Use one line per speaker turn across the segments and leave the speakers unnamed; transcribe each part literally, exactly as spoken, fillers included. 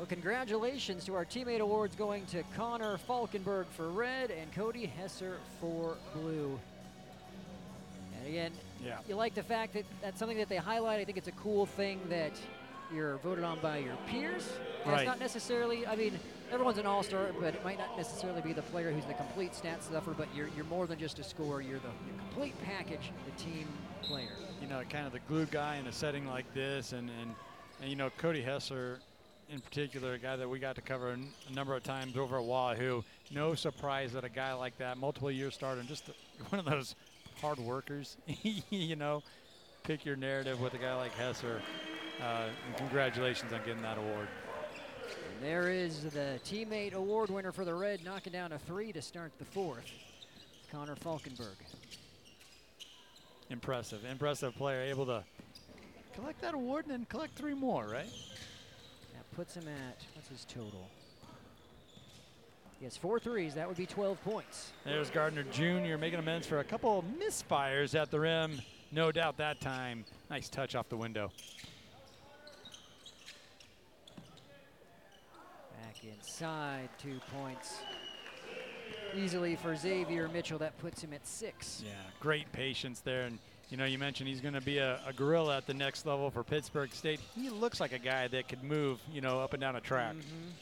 Well, congratulations to our teammate awards going to Connor Falkenberg for red and Cody Hesser for blue. And again,
yeah.
you like the fact that that's something that they highlight. I think it's a cool thing that you're voted on by your peers. And
Right.
It's not necessarily, I mean, everyone's an all-star, but it might not necessarily be the player who's the complete stat stuffer, but you're, you're more than just a scorer. You're the you're complete package, the team player.
You know, kind of the glue guy in a setting like this. And, and, and you know, Cody Hesser, in particular, a guy that we got to cover a number of times over at Wahoo. No surprise that a guy like that, multiple year starter, and just one of those hard workers, you know, pick your narrative with a guy like Hesser. Uh, and congratulations on getting that award.
And there is the teammate award winner for the red, knocking down a three to start the fourth, Connor Falkenberg.
Impressive, impressive player, able to collect that award and then collect three more, right?
That puts him at, what's his total? He has four threes, that would be twelve points.
There's Gardner Junior making amends for a couple of misfires at the rim. No doubt that time. Nice touch off the window.
Back inside, two points. Easily for Xavier Mitchell, that puts him at six.
Yeah, great patience there. And you know, you mentioned he's going to be a, a gorilla at the next level for Pittsburgh State. He looks like a guy that could move, you know, up and down a track.
Mm-hmm.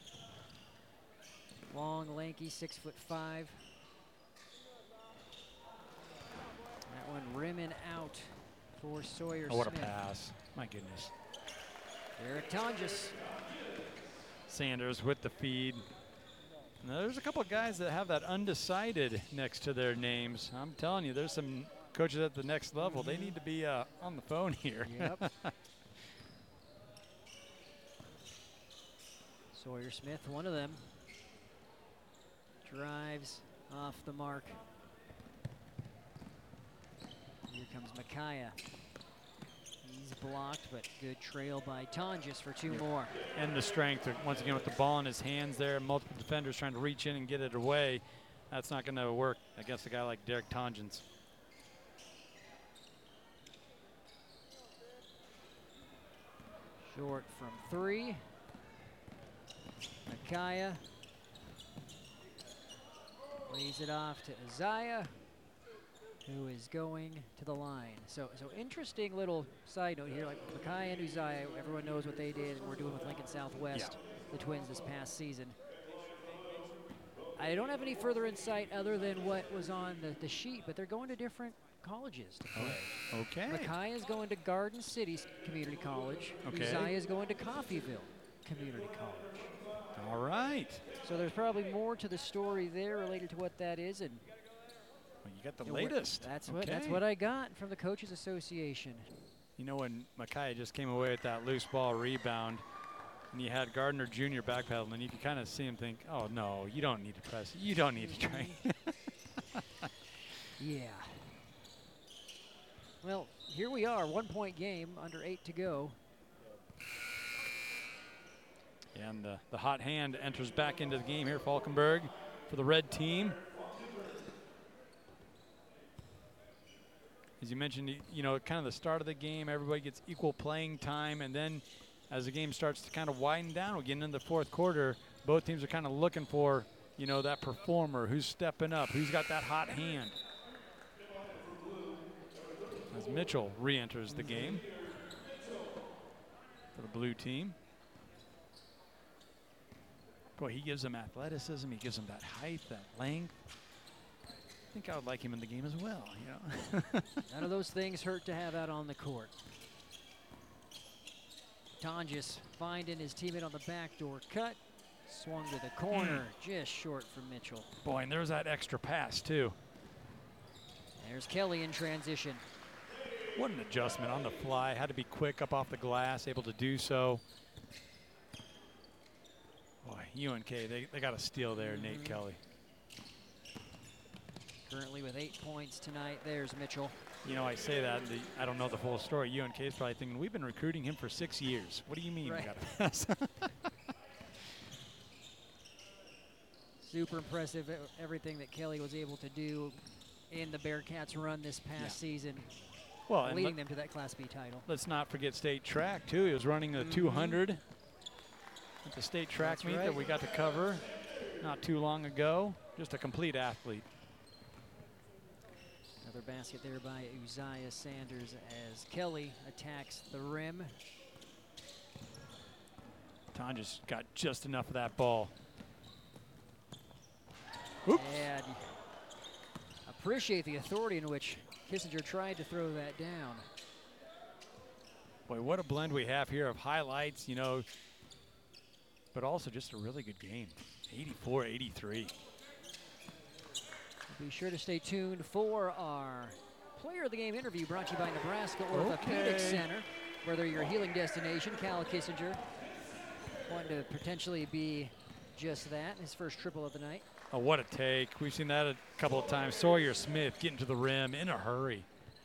Long, lanky, six foot five. That one rimming out for Sawyer
Oh, what a
Smith.
pass. My goodness.
Eric Tonjes.
Sanders with the feed. Now, there's a couple of guys that have that undecided next to their names. I'm telling you, there's some coaches at the next level.
Mm-hmm.
They need to be uh, on the phone here.
Yep. Sawyer Smith, one of them. Drives off the mark. Here comes Micaiah. He's blocked, but good trail by Tonjes for two more.
And the strength, once again, with the ball in his hands there, multiple defenders trying to reach in and get it away. That's not going to work against a guy like Derek Tongens.
Short from three. Micaiah lays it off to Isaiah, who is going to the line. So, so interesting little side note here. Like Micaiah and Uzziah, everyone knows what they did, and we're doing with Lincoln Southwest,
Yeah.
the Twins this past season. I don't have any further insight other than what was on the, the sheet, but they're going to different colleges to play.
Okay.
Micaiah's going to Garden City Community College.
Okay.
Uzziah's going to Coffeyville Community College.
All right.
So there's probably more to the story there related to what that is, and
Well, you got the
you know, we're-
latest.
That's
okay.
what that's what I got from the Coaches Association.
You know, when Micaiah just came away with that loose ball rebound, and you had Gardner Junior backpedaling, and you could kind of see him think, oh, no, you don't need to press. You don't need to try.
Yeah. Well, here we are, one-point game, under eight to go.
And uh, the hot hand enters back into the game here, Falkenberg, for the red team. As you mentioned, y- you know, kind of the start of the game, everybody gets equal playing time, and then as the game starts to kind of widen down, we get into the fourth quarter, both teams are kind of looking for, you know, that performer, who's stepping up, who's got that hot hand. As Mitchell re-enters the game for the blue team. Boy, he gives them athleticism, he gives them that height, that length. I think I would like him in the game as well, you know.
None of those things hurt to have out on the court. Tonjes finding his teammate on the backdoor cut. Swung to the corner, just short from Mitchell.
Boy, and there's that extra pass, too.
There's Kelly in transition.
What an adjustment on the fly. Had to be quick up off the glass, able to do so. Boy, U N K, they, they got a steal there,
Mm-hmm.
Nate Kelly.
Currently with eight points tonight, there's Mitchell.
You know, I say that, and the, I don't know the full story. U N K is probably thinking, we've been recruiting him for six years. What do you mean
Right.
we got a pass?
Super impressive, e- everything that Kelly was able to do in the Bearcats run this past
Yeah.
season,
well, and
leading
let,
them to that Class B title.
let's not forget state track, too. He was running the
Mhm.
two hundred. at the state track
That's
meet
right.
that we got to cover not too long ago. Just a complete athlete.
Another basket there by Uzziah Sanders as Kelly attacks the rim.
Tonjes got just enough of that ball.
And appreciate the authority in which Kissinger tried to throw that down.
Boy, what a blend we have here of highlights, you know, but also just a really good game. eighty-four eighty-three.
Be sure to stay tuned for our Player of the Game interview brought to you by Nebraska Orthopedic
Okay.
Center. Whether you're a healing destination, Cal Kissinger wanting to potentially be just that, his first triple of the night.
Oh, what a take. We've seen that a couple of times. Sawyer Smith getting to the rim in a hurry.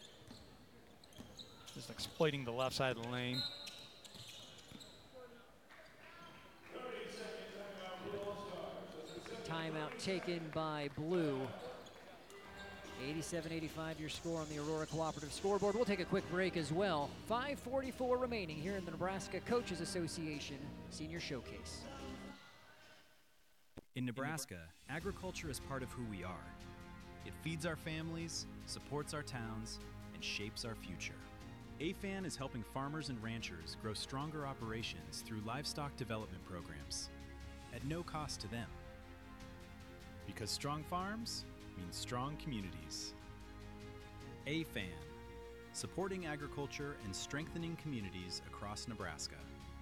Just exploiting the left side of the lane.
Timeout taken by Blue. eighty-seven eighty-five your score on the Aurora Cooperative scoreboard. We'll take a quick break as well. five forty-four remaining here in the Nebraska Coaches Association Senior Showcase.
In Nebraska, agriculture is part of who we are. It feeds our families, supports our towns, and shapes our future. A F A N is helping farmers and ranchers grow stronger operations through livestock development programs at no cost to them. Because strong farms means strong communities. A F A N, supporting agriculture and strengthening communities across Nebraska.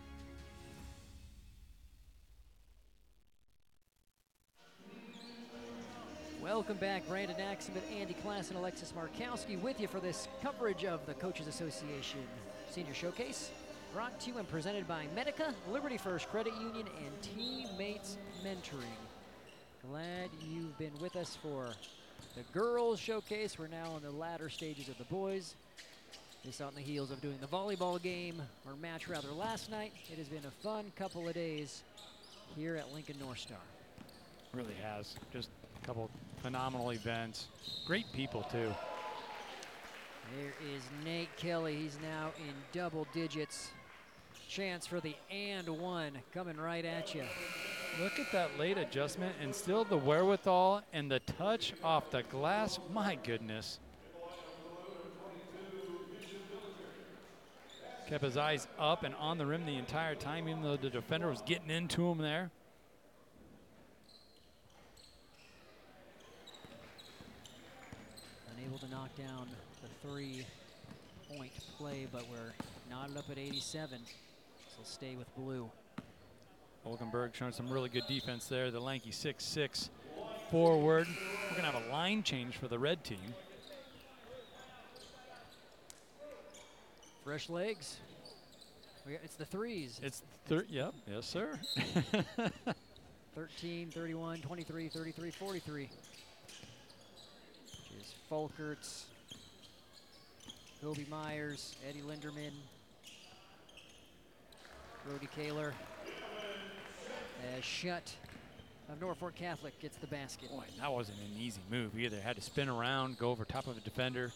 Welcome back. Brandon Axelman, Andy Klass, and Alexis Markowski with you for this coverage of the Coaches Association Senior Showcase. Brought to you and presented by Medica, Liberty First Credit Union, and Teammates Mentoring. Glad you've been with us for the girls showcase. We're now in the latter stages of the boys. This on the heels of doing the volleyball game, or match rather, last night. It has been a fun couple of days here at Lincoln North Star.
Really has. Just a couple phenomenal events. Great people, too.
There is Nate Kelly. He's now in double digits. Chance for the and one coming right at you.
Look at that late adjustment and still the wherewithal and the touch off the glass. My goodness. Kept his eyes up and on the rim the entire time, even though the defender was getting into him there.
Unable to knock down the three-point play, but we're knotted up at eighty-seven. So stay with Blue.
Oldenburg showing some really good defense there. The lanky six six forward. We're going to have a line change for the red team.
Fresh legs. We got, it's the threes.
It's thir yep, yes, sir.
thirteen, thirty-one, twenty-three, thirty-three, forty-three. Which is Folkerts, Kobe Myers, Eddie Linderman, Brody Kaler. As Shutt of Norfolk Catholic gets the basket.
Boy, that wasn't an easy move either. Had to spin around, go over top of a defender.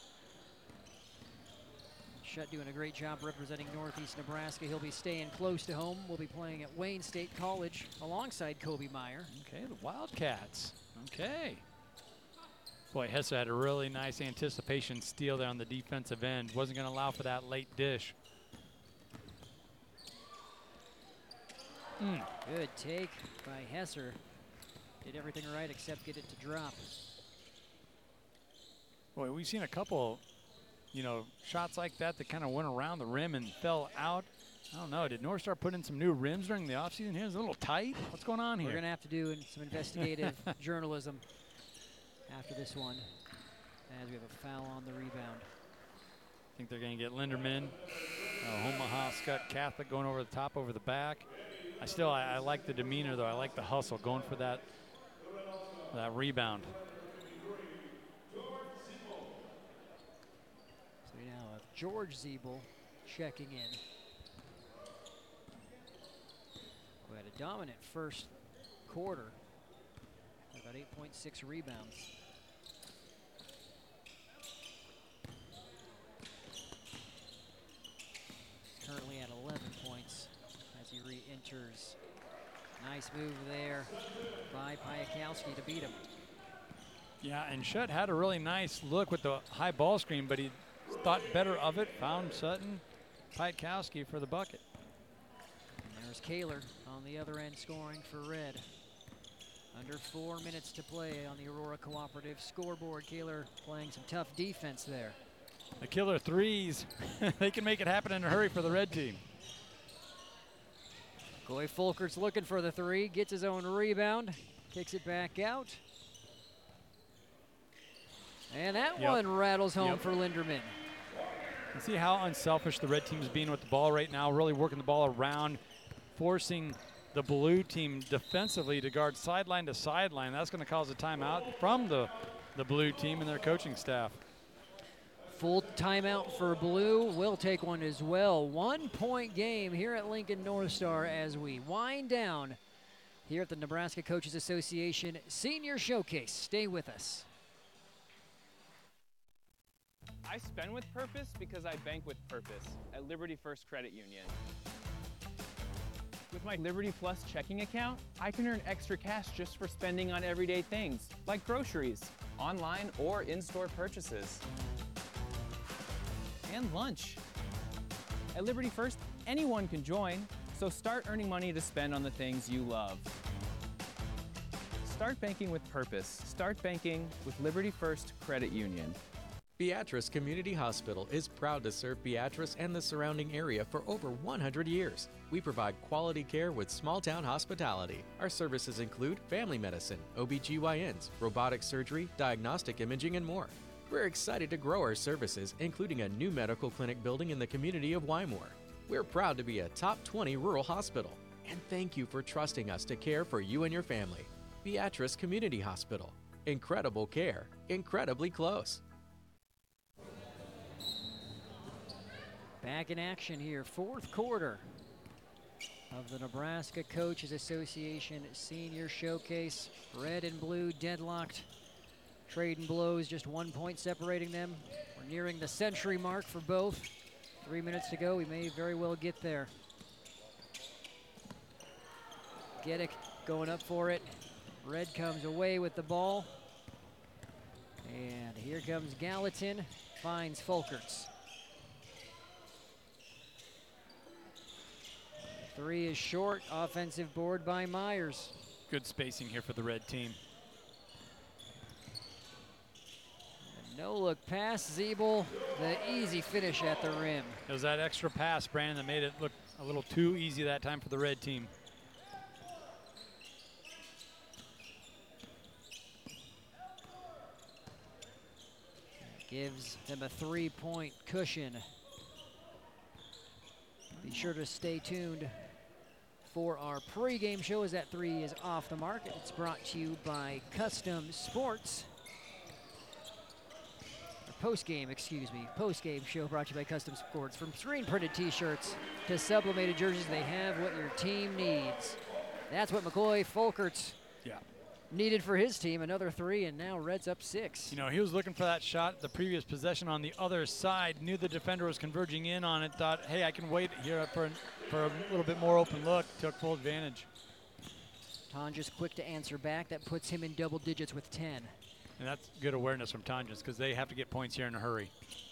Shutt doing a great job representing Northeast Nebraska. He'll be staying close to home. We'll be playing at Wayne State College alongside Kobe Meyer.
Okay, the Wildcats. Okay. Boy, Hesse had a really nice anticipation steal there on the defensive end. Wasn't going to allow for that late dish. Mm.
Good take by Hesser. Did everything right except get it to drop.
Boy, we've seen a couple, you know, shots like that that kind of went around the rim and fell out. I don't know. Did North Star put in some new rims during the offseason here? It's a little tight. What's going on here?
We're going to have to do some investigative journalism after this one, as we have a foul on the rebound.
I think they're going to get Linderman. Uh, Omaha Scott Catholic going over the top, over the back. I still, I, I like the demeanor, though. I like the hustle, going for that, that rebound.
So we now have George Zeeble checking in. We had a dominant first quarter. About eight point six rebounds. Currently at eleven points as he re-enters Nice move there by Piakowski to beat him.
Yeah, and Shutt had a really nice look with the high ball screen, but he thought better of it, found Sutton. Piakowski for the bucket.
And there's Kaler on the other end scoring for Red. Under four minutes to play on the Aurora Cooperative scoreboard. Kaler playing some tough defense there.
The killer threes. They can make it happen in a hurry for the red team.
Goy Folkert's looking for the three, gets his own rebound, kicks it back out. And that
Yep.
one rattles home
Yep.
for Linderman.
You see how unselfish the red team's being with the ball right now, really working the ball around, forcing the blue team defensively to guard sideline to sideline. That's going to cause a timeout from the, the blue team and their coaching staff.
Full timeout for Blue. We'll take one as well. One point game here at Lincoln North Star as we wind down here at the Nebraska Coaches Association Senior Showcase. Stay with us.
I spend with purpose because I bank with purpose at Liberty First Credit Union. With my Liberty Plus checking account, I can earn extra cash just for spending on everyday things, like groceries, online or in-store purchases, and lunch. At Liberty First, anyone can join, so start earning money to spend on the things you love. Start banking with purpose. Start banking with Liberty First Credit Union.
Beatrice Community Hospital is proud to serve Beatrice and the surrounding area for over one hundred years. We provide quality care with small-town hospitality. Our services include family medicine, O B G Y Ns, robotic surgery, diagnostic imaging, and more. We're excited to grow our services, including a new medical clinic building in the community of Wymore. We're proud to be a top twenty rural hospital. And thank you for trusting us to care for you and your family. Beatrice Community Hospital. Incredible care, incredibly close.
Back in action here, fourth quarter of the Nebraska Coaches Association Senior Showcase. Red and blue deadlocked, trading blows, just one point separating them. We're nearing the century mark for both. Three minutes to go, we may very well get there. Geddick going up for it. Red comes away with the ball. And here comes Gallatin, finds Folkerts. Three is short, offensive board by Myers.
Good spacing here for the red team.
No look pass, Zeeble, the easy finish at the rim.
It was that extra pass, Brandon, that made it look a little too easy that time for the red team.
Gives them a three-point cushion. Be sure to stay tuned for our pregame show as that three is off the mark. It's brought to you by Custom Sports. Or postgame, excuse me. Postgame show brought to you by Custom Sports. From screen printed t-shirts to sublimated jerseys, they have what your team needs. That's what McCoy Folkerts
Yeah.
needed for his team. Another three, and now Red's up six.
You know, he was looking for that shot, the previous possession on the other side, knew the defender was converging in on it, thought, hey, I can wait here for, for a little bit more open look, took full advantage.
Tonjes quick to answer back. That puts him in double digits with ten.
And that's good awareness from Tonjes because they have to get points here in a hurry.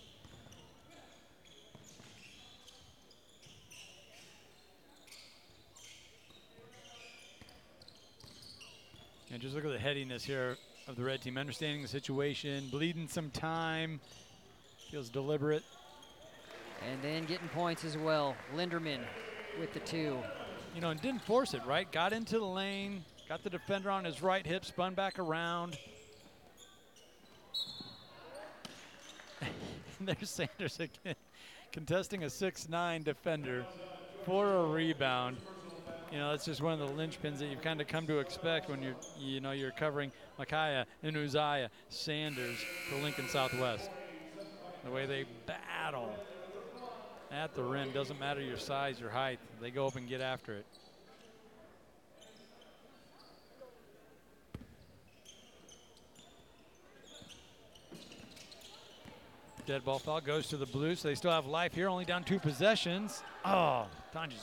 And just look at the headiness here of the red team, understanding the situation, bleeding some time, feels deliberate.
And then getting points as well. Linderman with the two.
You know, and didn't force it, right? Got into the lane, got the defender on his right hip, spun back around. And there's Sanders again, contesting a six nine defender for a rebound. You know, that's just one of the linchpins that you've kind of come to expect when you're, you know, you're covering Makaya and Uzziah Sanders for Lincoln Southwest. The way they battle at the rim, doesn't matter your size or height, they go up and get after it. Dead ball foul goes to the Blues, so they still have life here, only down two possessions. Oh, Tonjes